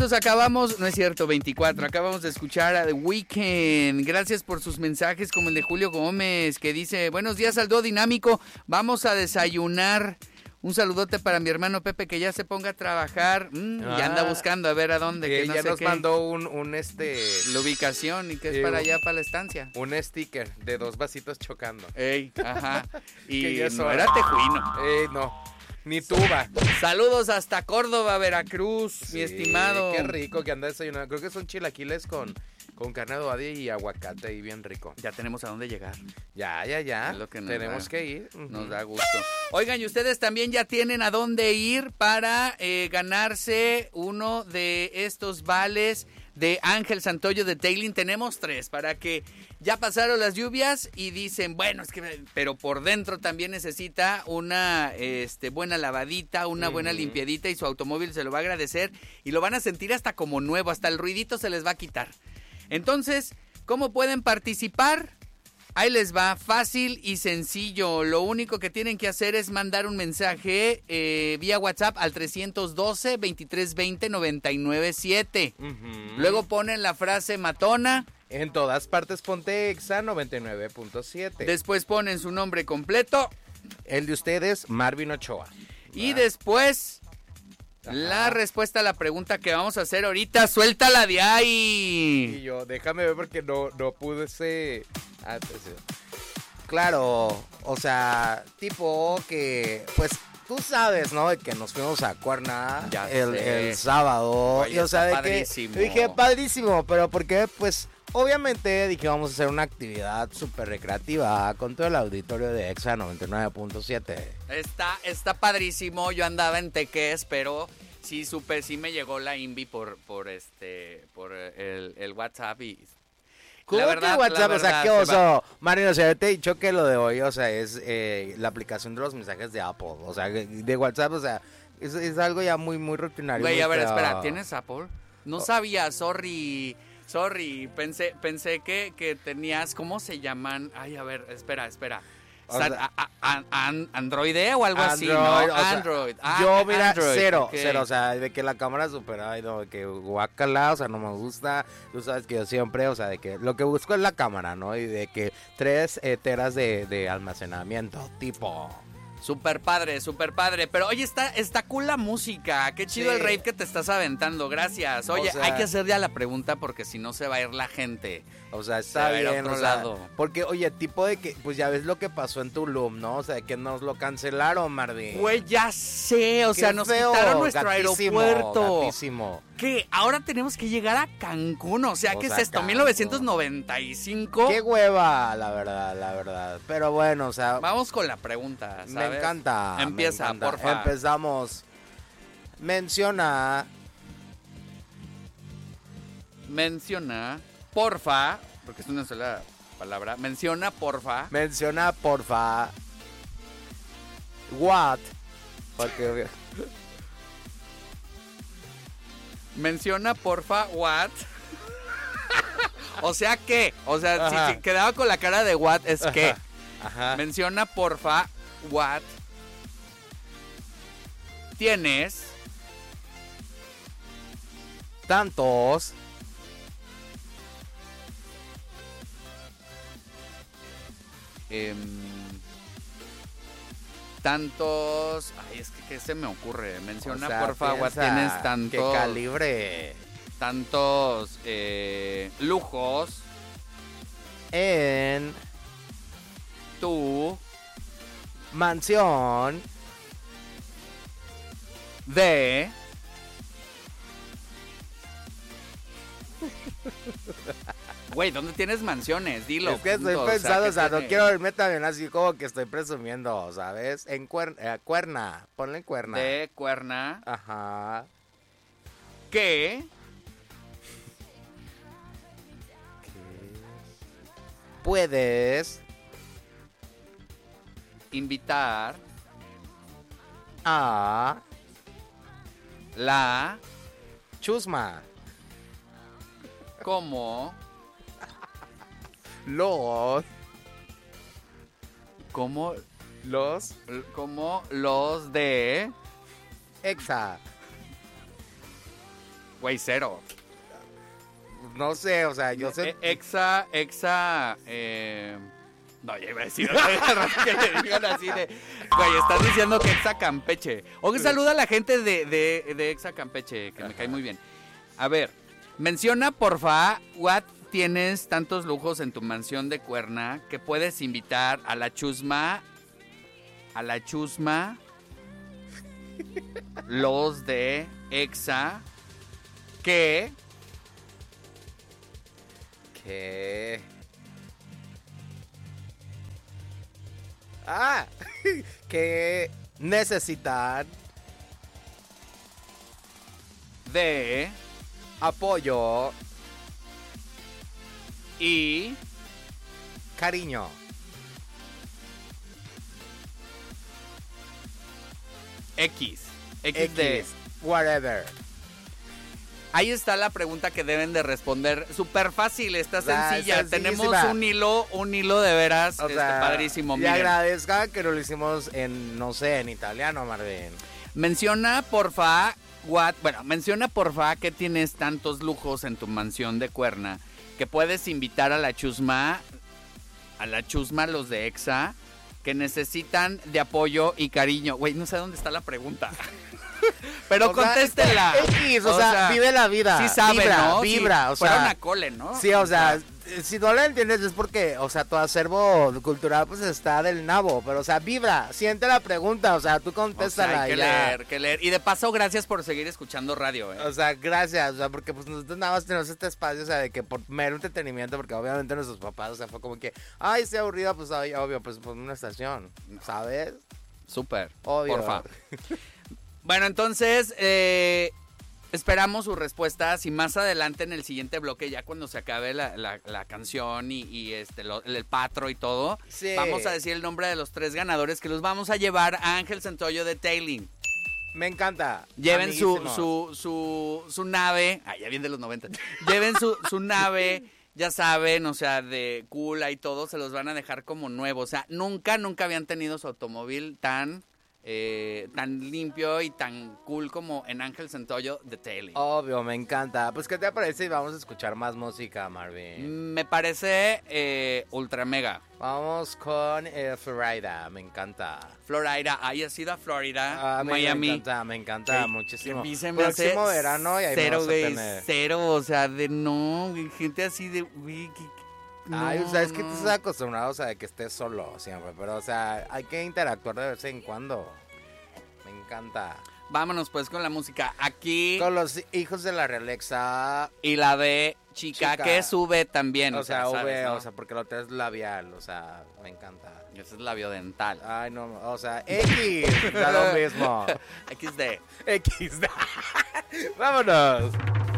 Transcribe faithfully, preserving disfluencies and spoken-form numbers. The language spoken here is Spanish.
minutos acabamos, no es cierto, veinticuatro, acabamos de escuchar a The Weeknd. Gracias por sus mensajes, como el de Julio Gómez, que dice, buenos días al dúo dinámico, vamos a desayunar. Un saludote para mi hermano Pepe, que ya se ponga a trabajar, mm, ah, y anda buscando a ver a dónde. Que, que no ya sé nos qué. mandó un, un este... La ubicación, y que es eh, para allá, para la estancia. Un sticker de dos vasitos chocando. Ey, ajá. Y ya no era tejuino. Eh, no. Ni tuba. Saludos hasta Córdoba, Veracruz, sí, mi estimado. Qué rico que anda desayunando. Creo que son chilaquiles con, con carne adobada y aguacate y bien rico. Ya tenemos a dónde llegar. Ya, ya, ya. Es lo que nos Tenemos da, que ir. Nos uh-huh. da gusto. Oigan, y ustedes también ya tienen a dónde ir para eh, ganarse uno de estos vales de Ángel Santoyo de Tailing. Tenemos tres para que ya pasaron las lluvias y dicen, bueno, es que, pero por dentro también necesita una este, buena lavadita, una uh-huh. buena limpiadita, y su automóvil se lo va a agradecer y lo van a sentir hasta como nuevo, hasta el ruidito se les va a quitar. Entonces, ¿cómo pueden participar? Ahí les va, fácil y sencillo. Lo único que tienen que hacer es mandar un mensaje eh, vía WhatsApp al trescientos doce, veintitrés veinte, noventa y nueve siete. Uh-huh. Luego ponen la frase matona. En todas partes ponte Exa noventa y nueve punto siete. Después ponen su nombre completo. El de ustedes, Marvin Ochoa. Y después... Ajá. La respuesta a la pregunta que vamos a hacer ahorita, suéltala de ahí. Y yo, déjame ver porque no, no pude ser... Ah, pues, claro, o sea, tipo que, pues, tú sabes, ¿no? De que nos fuimos a Cuerna el, el sábado. Oye, y, o sea, de padrísimo. que dije, padrísimo, pero porque, pues, obviamente dije, vamos a hacer una actividad súper recreativa con todo el auditorio de Exa noventa y nueve punto siete. Está, está padrísimo. Yo andaba en Teques, pero sí supe, sí me llegó la invi por, por este, por el, el WhatsApp y... La verdad, WhatsApp, la verdad, o sea, qué oso. Mario, o sea, te he dicho que lo de hoy, o sea, es eh, la aplicación de los mensajes de Apple. O sea, de WhatsApp, o sea, es, es algo ya muy, muy rutinario. Güey, muy a ver, feo. espera, ¿tienes Apple? No oh. sabía, sorry, sorry. Pensé, pensé que, que tenías, ¿cómo se llaman? Ay, a ver, espera, espera. O sea, a, a, a, Android o algo Android, así, ¿no? O sea, Android. Ah, yo, mira, Android, cero, okay. cero, o sea, de que la cámara super, ay, no, de que guácala, o sea, no me gusta, tú sabes que yo siempre, o sea, de que lo que busco es la cámara, ¿no? Y de que tres eh, teras de, de almacenamiento, tipo... Súper padre, súper padre. Pero oye, está, está cool la música. Qué chido sí. el rave que te estás aventando. Gracias. Oye, o sea, hay que hacer ya la pregunta porque si no se va a ir la gente. O sea, está bien. A otro o sea, lado. Porque, oye, tipo de que, pues ya ves lo que pasó en Tulum, ¿no? O sea, de que nos lo cancelaron, Marvin. Güey, ya sé. O Qué sea, nos feo, quitaron nuestro gatísimo, aeropuerto. Gatísimo. ¿Qué? Ahora tenemos que llegar a Cancún. O sea, o ¿qué sea, es esto? Cancún. ¿mil novecientos noventa y cinco? Qué hueva, la verdad, la verdad. Pero bueno, o sea... Vamos con la pregunta, ¿sabes? Me encanta. Empieza, me encanta. porfa. Empezamos. Menciona... Menciona, porfa, porque es una sola palabra. Menciona, porfa. Menciona, porfa. What? Porque... Menciona, porfa, what. O sea, ¿qué? O sea, Ajá. si, si quedaba con la cara de what, es Ajá. ¿qué? Ajá. Menciona, porfa, what. Tienes... Tantos... Eh, tantos... Ay, es que ¿qué se me ocurre? Menciona, o sea, por favor, tienes tantos... ¿Qué calibre? Tantos eh, lujos... En... Tu... Mansión... De... Güey, ¿dónde tienes mansiones? Dilo. Es que estoy punto. pensando, o sea, o sea no tiene? quiero verme también así como que estoy presumiendo, ¿sabes? En cuer eh, Cuerna, ponle en Cuerna. De Cuerna. Ajá. ¿Qué? Puedes invitar a la chusma como los como los como los de Exa Güey, cero. No sé, o sea, yo sé... Eh, exa, exa, eh... No, ya iba a decir que le digan así de... Güey, estás diciendo que Exa Campeche. O que saluda a la gente de, de, de Exa Campeche, que Ajá. me cae muy bien. A ver, menciona, porfa, what tienes tantos lujos en tu mansión de Cuerna que puedes invitar a la chusma, a la chusma, los de Exa, que... Que... Ah, que necesitan de apoyo y cariño. X. X, X de whatever. Ahí está la pregunta que deben de responder. Súper fácil, está sencilla. Tenemos un hilo, un hilo de veras, o este, sea, padrísimo. Y agradezca que lo hicimos en, no sé, en italiano, Marvin. Menciona, porfa, what, bueno, menciona, porfa, que tienes tantos lujos en tu mansión de Cuerna que puedes invitar a la chusma, a la chusma, los de Exa, que necesitan de apoyo y cariño. Güey, no sé dónde está la pregunta. Pero o contéstela. Sea, X, o, o sea, sea, vive la vida. Sí sabe, vibra, ¿no? Vibra, sí, o sea. Fueron a cole, ¿no? Sí, o sea, si no la entiendes es porque, o sea, tu acervo cultural pues está del nabo, pero, o sea, vibra, siente la pregunta, o sea, tú contéstala. O sea, hay que ya. leer, que leer. Y de paso, gracias por seguir escuchando radio, ¿eh? O sea, gracias, o sea, porque pues nosotros nada más tenemos este espacio, o sea, de que por mero entretenimiento, porque obviamente nuestros papás, o sea, fue como que, ay, estoy aburrido, pues, ay, obvio, pues, por una estación, ¿sabes? Súper. Obvio. Porfa. Bueno, entonces, eh, esperamos sus respuestas y más adelante en el siguiente bloque, ya cuando se acabe la, la, la canción y, y este lo, el patro y todo, sí. Vamos a decir el nombre de los tres ganadores que los vamos a llevar a Ángel Santoyo de Tailing. Me encanta. Lleven su, su, su, su nave, ah, ya viene de los noventa, lleven su, su nave, ya saben, o sea, de Cula y todo, se los van a dejar como nuevo, o sea, nunca, nunca habían tenido su automóvil tan... Eh, tan limpio y tan cool como en Ángel Santoyo de Tailing. Obvio, me encanta. Pues, ¿qué te parece? Y vamos a escuchar más música, Marvin. Me parece eh, ultra mega. Vamos con eh, Florida, me encanta. Florida, ¿hayas sido a Florida? Ah, Miami. Me encanta, me encanta que, muchísimo. Que se me Próximo hace verano y ahí cero, güey, cero, o sea, de no, gente así de... Wey, que, No, Ay, o sea, es que no. tú estás acostumbrado, o sea, de que estés solo siempre, pero, o sea, hay que interactuar de vez en cuando. Me encanta. Vámonos, pues, con la música. Aquí... Con los hijos de la Realexa. Y la de chica, chica. que sube también. O, o sea, sea, V, ¿sabes, no? o sea, porque lo otro es labial, o sea, me encanta. Ese es labiodental. Ay, no, o sea, X, da lo mismo. X D. X D. Vámonos.